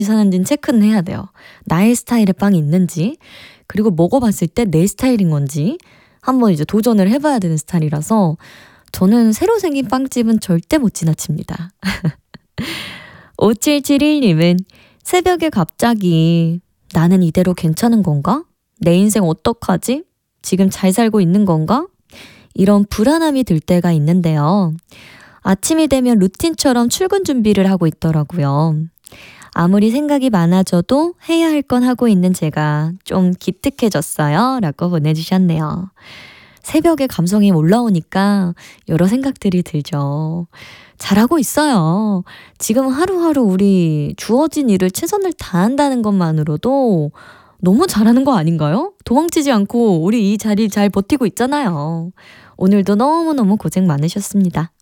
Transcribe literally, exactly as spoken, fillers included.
사는지는 체크는 해야 돼요. 나의 스타일의 빵이 있는지, 그리고 먹어봤을 때 내 스타일인 건지 한번 이제 도전을 해봐야 되는 스타일이라서 저는 새로 생긴 빵집은 절대 못 지나칩니다. 오칠칠일님은 새벽에 갑자기 나는 이대로 괜찮은 건가? 내 인생 어떡하지? 지금 잘 살고 있는 건가? 이런 불안함이 들 때가 있는데요. 아침이 되면 루틴처럼 출근 준비를 하고 있더라고요. 아무리 생각이 많아져도 해야 할 건 하고 있는 제가 좀 기특해졌어요. 라고 보내주셨네요. 새벽에 감성이 올라오니까 여러 생각들이 들죠. 잘하고 있어요. 지금 하루하루 우리 주어진 일을 최선을 다한다는 것만으로도 너무 잘하는 거 아닌가요? 도망치지 않고 우리 이 자리 잘 버티고 있잖아요. 오늘도 너무너무 고생 많으셨습니다.